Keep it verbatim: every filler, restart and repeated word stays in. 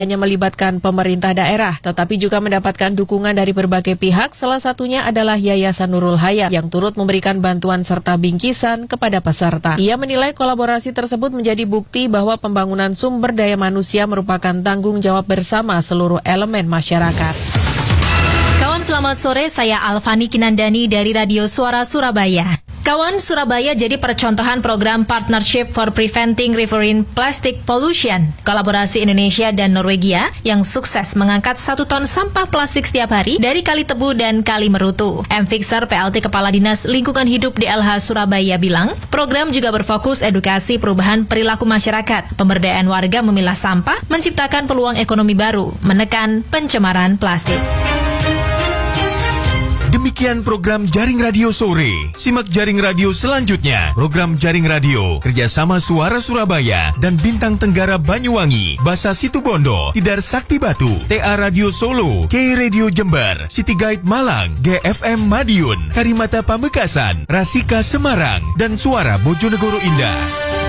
hanya melibatkan pemerintah daerah, tetapi juga mendapatkan dukungan dari berbagai pihak, salah satunya adalah Yayasan Nurul Hayat yang turut memberikan bantuan serta bingkisan kepada peserta. Ia menilai kolaborasi tersebut menjadi bukti bahwa pembangunan sumber daya manusia merupakan tanggung jawab bersama seluruh elemen masyarakat. Kawan, selamat sore, saya Alfani Kinandani dari Radio Suara Surabaya. Kawan, Surabaya jadi percontohan program Partnership for Preventing Riverine Plastic Pollution, kolaborasi Indonesia dan Norwegia yang sukses mengangkat satu ton sampah plastik setiap hari dari Kali Tebu dan Kali Merutu. M. Fixer, P L T Kepala Dinas Lingkungan Hidup D L H Surabaya bilang, program juga berfokus edukasi perubahan perilaku masyarakat, pemberdayaan warga memilah sampah, menciptakan peluang ekonomi baru, menekan pencemaran plastik. Demikian program Jaring Radio Sore. Simak Jaring Radio selanjutnya. Program Jaring Radio kerjasama Suara Surabaya dan Bintang Tenggara Banyuwangi, Basa Situbondo, Tidar Sakti Batu, T A Radio Solo, K Radio Jember, City Guide Malang, G F M Madiun, Karimata Pamekasan, Rasika Semarang, dan Suara Bojonegoro Indah.